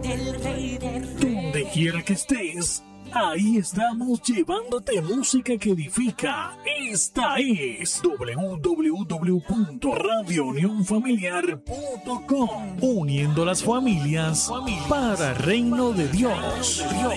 Donde quiera que estés, ahí estamos llevándote música que edifica. Esta es www.radiounionfamiliar.com, uniendo las familias para el reino de Dios.